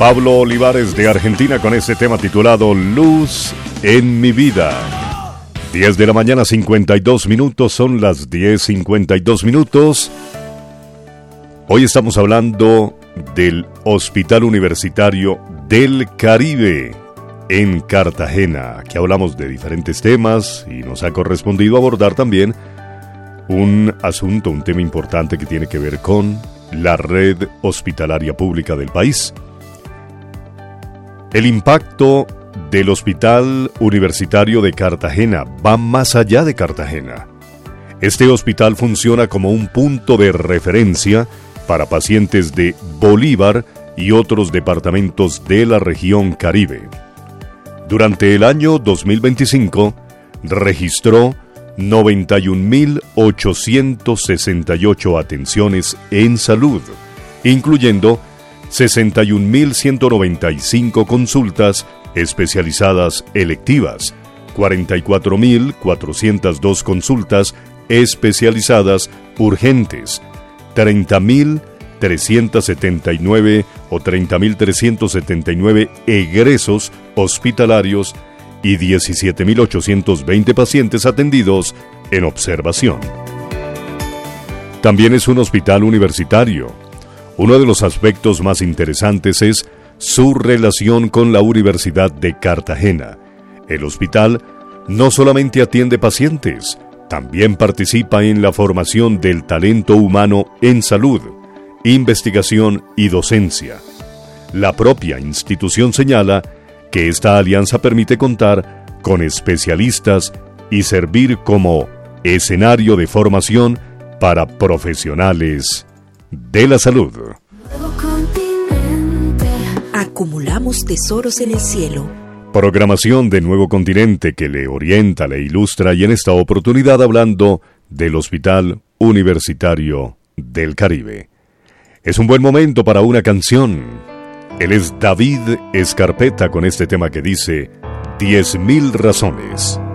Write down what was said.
Pablo Olivares de Argentina con este tema titulado Luz en mi vida. 10 de la mañana, 52 minutos, son las 10:52 minutos. Hoy estamos hablando del Hospital Universitario del Caribe en Cartagena. Aquí hablamos de diferentes temas y nos ha correspondido abordar también un tema importante que tiene que ver con la red hospitalaria pública del país. El impacto del Hospital Universitario de Cartagena va más allá de Cartagena. Este hospital funciona como un punto de referencia para pacientes de Bolívar y otros departamentos de la región Caribe. Durante el año 2025, registró 91.868 atenciones en salud, incluyendo 61.195 consultas especializadas electivas, 44.402 consultas especializadas urgentes, 30.379 o 30.379 egresos hospitalarios y 17.820 pacientes atendidos en observación. También es un hospital universitario. Uno de los aspectos más interesantes es su relación con la Universidad de Cartagena. El hospital no solamente atiende pacientes, también participa en la formación del talento humano en salud, investigación y docencia. La propia institución señala que esta alianza permite contar con especialistas y servir como escenario de formación para profesionales de la salud. Acumulamos tesoros en el cielo. Programación de Nuevo Continente que le orienta, le ilustra y en esta oportunidad hablando del Hospital Universitario del Caribe. Es un buen momento para una canción. Él es David Escarpeta con este tema que dice 10.000 razones.